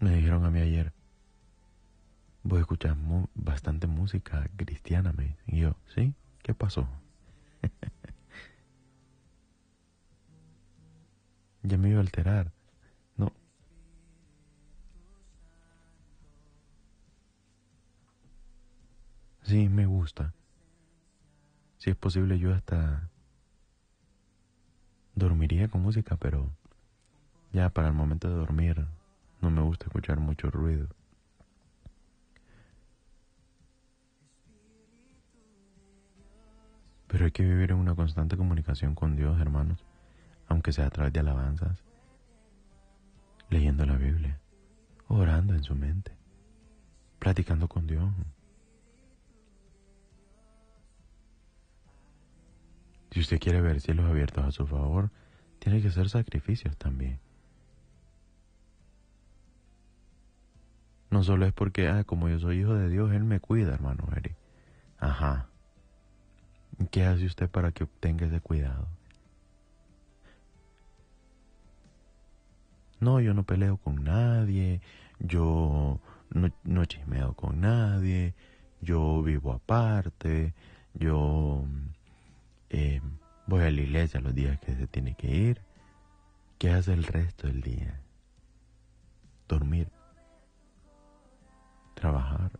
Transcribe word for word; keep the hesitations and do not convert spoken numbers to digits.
Me dijeron a mí ayer, vos escuchás mu bastante música cristiana, me dicen. Y yo, ¿sí? ¿Qué pasó? Ya me iba a alterar. No. Sí, me gusta. Si es posible, yo hasta dormiría con música, pero ya para el momento de dormir no me gusta escuchar mucho ruido. Pero hay que vivir en una constante comunicación con Dios, hermanos, aunque sea a través de alabanzas, leyendo la Biblia, orando en su mente, platicando con Dios. Si usted quiere ver cielos abiertos a su favor, tiene que hacer sacrificios también. No solo es porque, ah, como yo soy hijo de Dios, Él me cuida, hermano Eric. Ajá. ¿Qué hace usted para que obtenga ese cuidado? No, yo no peleo con nadie, yo no, no chismeo con nadie, yo vivo aparte, yo eh, voy a la iglesia los días que se tiene que ir. ¿Qué hace el resto del día? Dormir, trabajar,